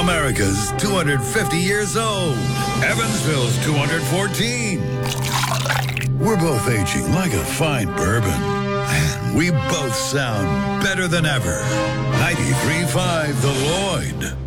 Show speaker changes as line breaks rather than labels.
America's 250 years old. Evansville's 214. We're both aging like a fine bourbon. And we both sound better than ever. 93.5 The Lloyd.